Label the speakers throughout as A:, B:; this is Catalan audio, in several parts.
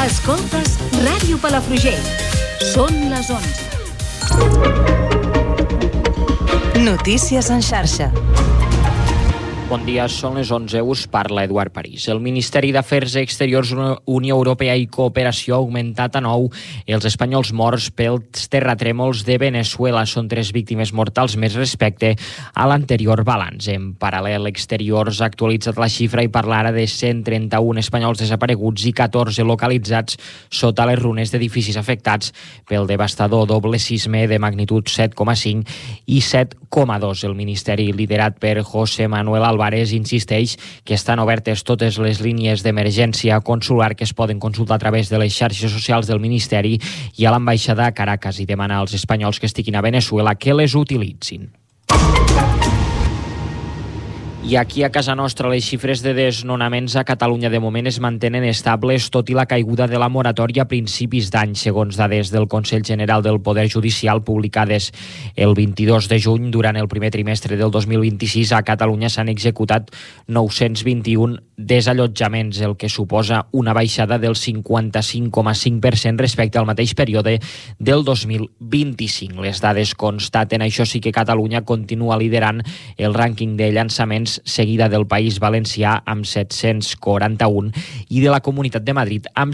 A: Escoltes Ràdio Palafrugell. Són les 11. Notícies en xarxa.
B: Bon dia, són les 11, us parla Eduard París. El Ministeri d'Afers Exteriors, Unió Europea i Cooperació ha augmentat a 9 els espanyols morts pels terratrèmols de Venezuela. Són 3 víctimes mortals més respecte a l'anterior balanç. En paral·lel, Exteriors ha actualitzat la xifra i parla ara de 131 espanyols desapareguts i 14 localitzats sota les runes d'edificis afectats pel devastador doble sisme de magnitud 7,5 i 7,2. El Ministeri, liderat per José Manuel Álvarez, insisteix que estan obertes totes les línies d'emergència consular que es poden consultar a través de les xarxes socials del Ministeri i a l'ambaixada a Caracas i demana als espanyols que estiguin a Venezuela que les utilitzin. I aquí a casa nostra les xifres de desnonaments a Catalunya de moment es mantenen estables tot i la caiguda de la moratòria a principis d'any, segons dades del Consell General del Poder Judicial publicades el 22 de juny. Durant el primer trimestre del 2026 a Catalunya s'han executat 921 desallotjaments, el que suposa una baixada del 55,5% respecte al mateix període del 2025. Les dades constaten, això sí, que Catalunya continua liderant el rànquing de llançaments, seguida del País Valencià amb 741 i de la Comunitat de Madrid amb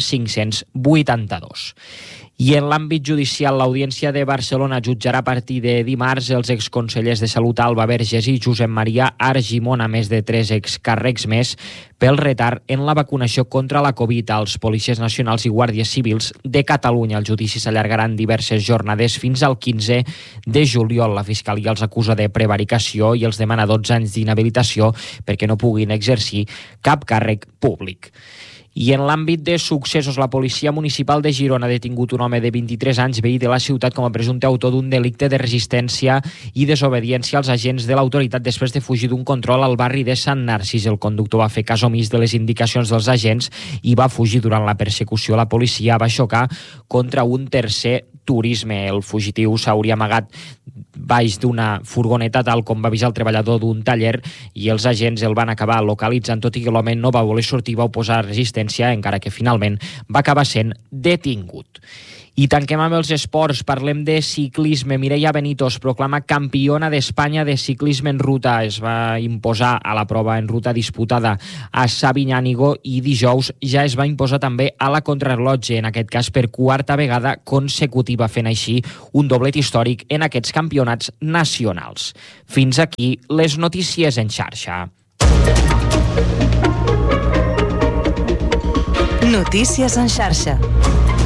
B: 582. I en l'àmbit judicial, l'Audiència de Barcelona jutjarà a partir de dimarts els exconsellers de Salut Alba Vergés i Josep Maria Argimon, a més de 3 excàrrecs més, pel retard en la vacunació contra la Covid als policies nacionals i guàrdies civils de Catalunya. El judici s'allargarà en diverses jornades fins al 15 de juliol. La Fiscalia els acusa de prevaricació i els demana 12 anys d'inhabilitació perquè no puguin exercir cap càrrec públic. I en l'àmbit de successos, la Policia Municipal de Girona ha detingut un home de 23 anys, veí de la ciutat, com a presumpte autor d'un delicte de resistència i desobediència als agents de l'autoritat després de fugir d'un control al barri de Sant Narcís. El conductor va fer cas omís de les indicacions dels agents i va fugir. Durant la persecució, la policia va xocar contra un tercer turisme. El fugitiu s'hauria amagat baix d'una furgoneta, tal com va avisar el treballador d'un taller, i els agents el van acabar localitzant, tot i que l'home no va voler sortir, va oposar resistència, encara que finalment va acabar sent detingut. I tanquem amb els esports. Parlem de ciclisme. Mireia Benito es proclama campiona d'Espanya de ciclisme en ruta. Es va imposar a la prova en ruta disputada a Sabinyànigo i dijous ja es va imposar també a la contrarrellotge, en aquest cas per 4a vegada consecutiva, fent així un doblet històric en aquests campionats nacionals. Fins aquí les notícies en xarxa.
A: Notícies en xarxa.